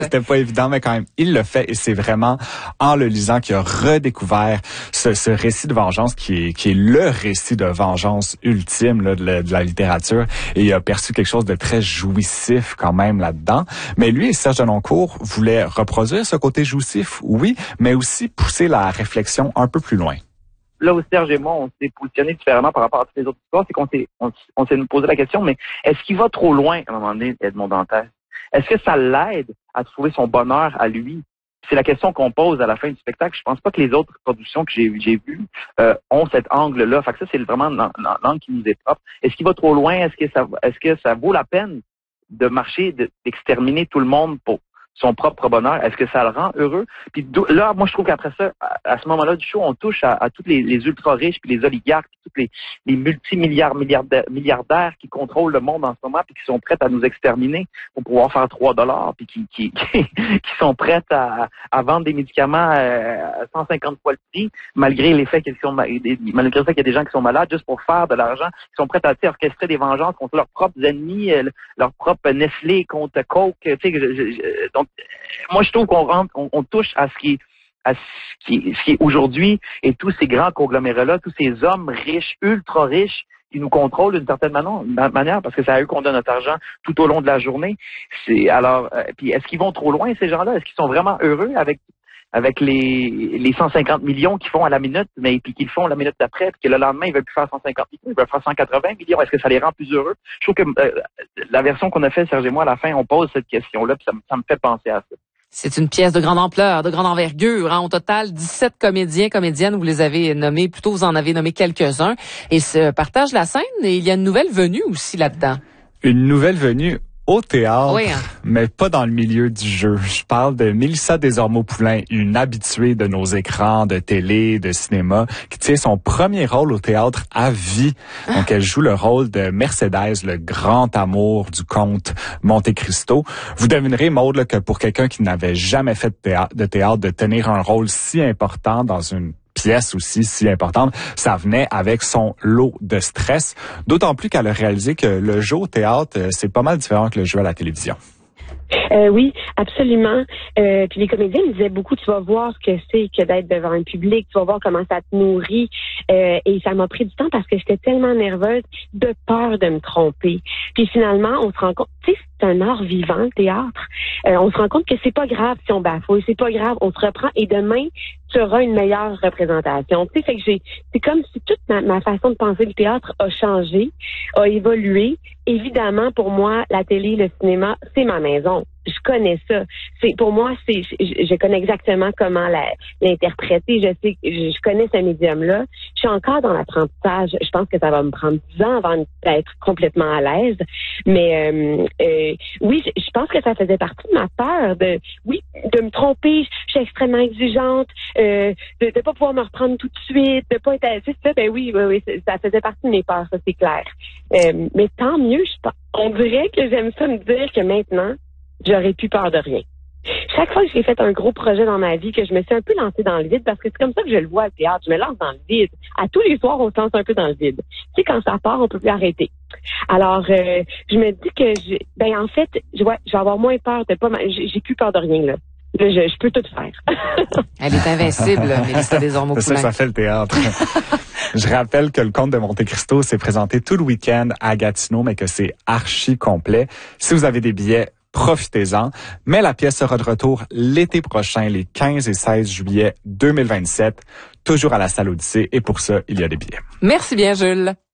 C'était pas évident, mais quand même, il l'a fait et c'est vraiment en le lisant qu'il a redécouvert ce récit de vengeance qui est le récit de vengeance ultime là, de la littérature et il a perçu quelque chose de très jouissif quand même là-dedans. Mais lui, Serge Denoncourt voulait reproduire ce côté jouissif, oui, mais aussi pousser la réflexion un peu plus loin. Là où Serge et moi, on s'est positionnés différemment par rapport à toutes les autres histoires, c'est qu'on s'est posé la question, mais est-ce qu'il va trop loin à un moment donné, Edmond Dantès? Est-ce que ça l'aide à trouver son bonheur à lui? C'est la question qu'on pose à la fin du spectacle. Je pense pas que les autres productions que j'ai vues ont cet angle-là. Fait que ça, c'est vraiment l'angle qui nous est propre. Est-ce qu'il va trop loin? Est-ce que ça vaut la peine de marcher, d'exterminer tout le monde pour son propre bonheur? Est-ce que ça le rend heureux? Puis là, moi, je trouve qu'après ça, à ce moment-là du show, on touche à tous les ultra-riches, puis les oligarques, puis tous les multimilliardaires qui contrôlent le monde en ce moment, puis qui sont prêts à nous exterminer pour pouvoir faire $3, puis qui sont prêts à vendre des médicaments à 150 fois le prix, malgré le fait qu'il y a des gens qui sont malades, juste pour faire de l'argent, qui sont prêts à orchestrer des vengeances contre leurs propres ennemis, leurs propres Nestlé contre Coke, donc, moi, je trouve on touche à ce qui est aujourd'hui et tous ces grands conglomérats-là, tous ces hommes riches, ultra riches, qui nous contrôlent d'une certaine manière, parce que c'est à eux qu'on donne notre argent tout au long de la journée. Puis est-ce qu'ils vont trop loin, ces gens-là? Est-ce qu'ils sont vraiment heureux avec les 150 millions qu'ils font à la minute, mais puis qu'ils font la minute d'après, puis que le lendemain, ils veulent plus faire 150 millions, ils veulent faire 180 millions. Est-ce que ça les rend plus heureux? Je trouve que la version qu'on a fait, Serge et moi, à la fin, on pose cette question-là, puis ça me fait penser à ça. C'est une pièce de grande ampleur, de grande envergure. Hein. Au total, 17 comédiens, comédiennes, vous les avez nommés, plutôt vous en avez nommé quelques-uns. Et se partagent la scène et il y a une nouvelle venue aussi là-dedans. Une nouvelle venue au théâtre, oui, hein. Mais pas dans le milieu du jeu. Je parle de Mélissa Desormeaux-Poulain, une habituée de nos écrans de télé, de cinéma, qui tient son premier rôle au théâtre à vie. Donc, elle joue le rôle de Mercedes, le grand amour du comte Monte Cristo. Vous devinerez, Maude, là, que pour quelqu'un qui n'avait jamais fait de théâtre, de tenir un rôle si important dans une pièce aussi si importante, ça venait avec son lot de stress. D'autant plus qu'elle a réalisé que le jeu au théâtre, c'est pas mal différent que le jeu à la télévision. Oui, absolument. Puis les comédiens me disaient beaucoup, tu vas voir ce que c'est que d'être devant un public, tu vas voir comment ça te nourrit. Et ça m'a pris du temps parce que j'étais tellement nerveuse, de peur de me tromper. Puis finalement, on se rend compte, tu sais, c'est un art vivant, le théâtre. On se rend compte que c'est pas grave si on bafouille, c'est pas grave, on se reprend et demain, tu auras une meilleure représentation. Tu sais, fait que c'est comme si toute ma façon de penser le théâtre a changé, a évolué. Évidemment, pour moi, la télé, le cinéma, c'est ma maison. Je connais ça. Pour moi, je connais exactement comment l'interpréter. Je connais ce médium-là. Je suis encore dans l'apprentissage. Je pense que ça va me prendre 10 ans avant d'être complètement à l'aise. Mais oui, je pense que ça faisait partie de ma peur de me tromper. Je suis extrêmement exigeante, de pas pouvoir me reprendre tout de suite, de pas être. C'est ça. Ben oui, ça faisait partie de mes peurs, ça c'est clair. Mais tant mieux. On dirait que j'aime ça me dire que maintenant, j'aurais plus peur de rien. Chaque fois que j'ai fait un gros projet dans ma vie, que je me suis un peu lancée dans le vide, parce que c'est comme ça que je le vois au théâtre, je me lance dans le vide. À tous les soirs, on se lance un peu dans le vide. Tu sais, quand ça part, on peut plus arrêter. Alors, je me dis que, en fait, je vais avoir moins peur de pas, j'ai plus peur de rien, là. Là, je peux tout faire. Elle est invincible, Mélissa Desormeaux-Poulain. C'est ça que ça fait le théâtre. Je rappelle que le Comte de Monte Cristo s'est présenté tout le week-end à Gatineau, mais que c'est archi complet. Si vous avez des billets, profitez-en. Mais la pièce sera de retour l'été prochain, les 15 et 16 juillet 2027, toujours à la Salle Odyssée. Et pour ça, il y a des billets. Merci bien, Jules.